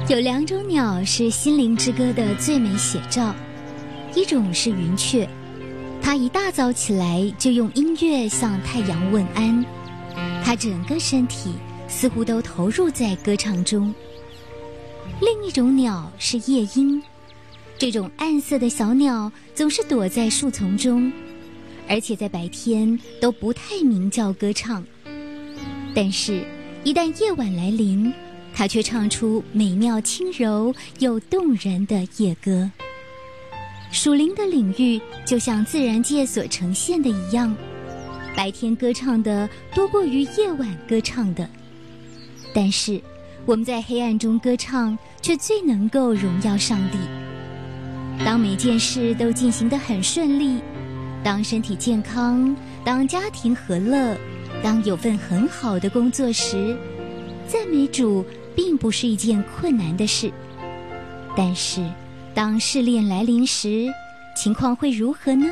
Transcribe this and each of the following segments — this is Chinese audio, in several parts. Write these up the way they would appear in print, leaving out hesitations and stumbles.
有两种鸟是心灵之歌的最美写照，一种是云雀，它一大早起来就用音乐向太阳问安，它整个身体似乎都投入在歌唱中。另一种鸟是夜莺，这种暗色的小鸟总是躲在树丛中，而且在白天都不太鸣叫歌唱，但是一旦夜晚来临，它却唱出美妙轻柔又动人的夜歌。属灵的领域就像自然界所呈现的一样，白天歌唱的多过于夜晚歌唱的，但是我们在黑暗中歌唱却最能够荣耀上帝。当每件事都进行得很顺利，当身体健康，当家庭和乐，当有份很好的工作时，赞美主并不是一件困难的事。但是当试炼来临时，情况会如何呢？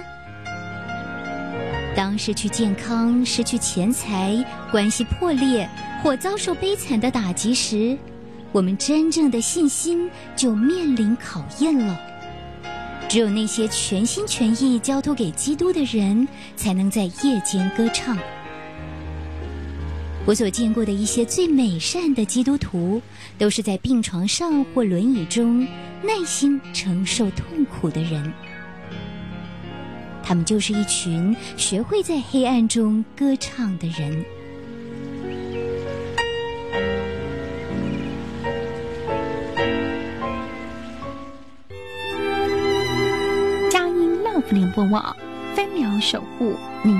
当失去健康、失去钱财、关系破裂或遭受悲惨的打击时，我们真正的信心就面临考验了。只有那些全心全意交托给基督的人，才能在夜间歌唱。我所见过的一些最美善的基督徒，都是在病床上或轮椅中耐心承受痛苦的人。他们就是一群学会在黑暗中歌唱的人。 佳音乐福联播网，分秒守护你